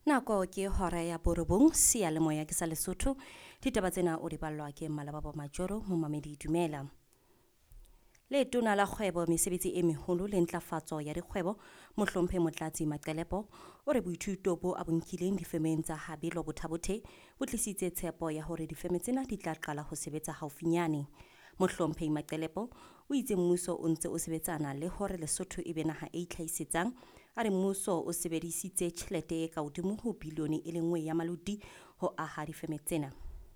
Nako ke hora ya borobong seyalemoya ke sa Lesotho. Ditaba tsena o di ballwa ke Malababo Majoro momamedi dumela. Letona la kgwebo mesebetsi e meholo le ntlafatso ya dikgwebo Mohlomphe Motlatsi Maqelepo o re boithuto bo a bonkileng difemeng tsa Habelo Bothabothe bo tlisitse tshepo ya hore difeme tsena di tla qala ho sebetsa haufinyane. Mohlomphe Maqelepo o itse mmuso o ntse o sebetsana le hore Lesotho e be naha e itlhahisetsang, a re mmuso o sebedisitse tjhelete e ka hodimo ho bilione e le nngwe ya maludi ho aha difeme tsena.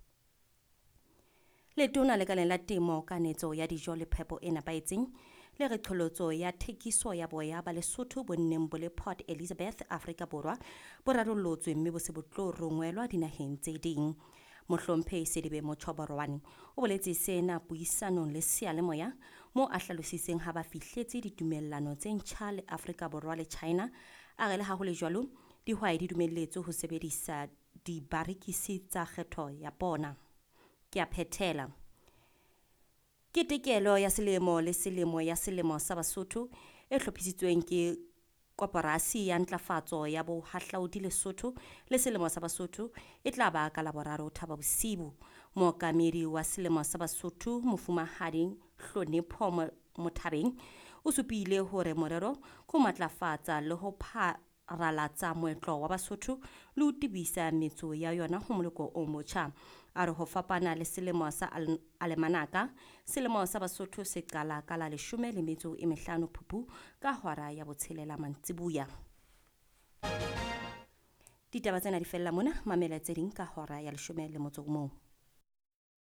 Letona lekaleng la temo kanetso ya dijo le phepo e nepahetseng le re qholotso ya thekiso ya boya ba Lesotho bonneng bo le Port Elizabeth Afrika Borwa bo rarollotswe mme bo se bo tlo rongwelwa dinaheng tse ding. Mohlomphe Sedibe Motshoborwane o boletse sena puisanong le seyalemoya moo a hlalositseng ha ba fihletse ditumellano tse ntjha le Afrika Borwa le China, a re le ha ho le jwalo dihwai di dumelletswe ho sebedisa dibarikisi tsa kgetho ya bona. Ke a phethela. Ke tekelo ya selemo le selemo ya selemo sa Basotho e hlophisitsweng ke Koporasi ya Ntlafatso ya Bohahlaudi Lesotho le selemo sa Basotho e tla ba ka Laboraro Thaba Bosibu. Mookamedi wa selemo sa Basotho Mofumahadi Hlonipho Mothabeng o supile hore morero ko matlafatsa le ho pharalatsa moetlo wa Basotho le ho tibisa metso ya yona ho moloko o motjha. A re ho fapana le selemo sa Alemanaka, selemo sa Basotho se qala ka la 15 Phupu ka hora ya botshelela mantsibuya. Ditaba tsena di fella mona, mamela tse ding ka hora ya 11.